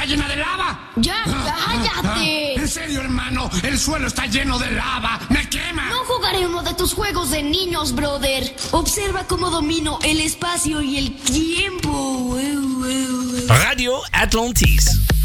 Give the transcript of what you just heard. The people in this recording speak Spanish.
llena de lava. ¡Ya, cállate! En serio, hermano, el suelo está lleno de lava. ¡Me quema! No jugaré uno de tus juegos de niños, brother. Observa cómo domino el espacio y el tiempo. Radio Atlantis.